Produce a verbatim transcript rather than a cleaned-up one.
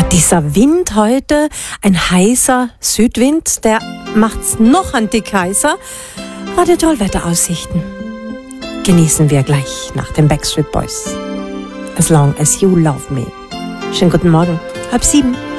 Dieser Wind heute, ein heißer Südwind, der macht's noch ein Tick heißer. Radio Tollwetteraussichten genießen wir gleich nach den Backstreet Boys. As long as you love me. Schönen guten Morgen, halb sieben.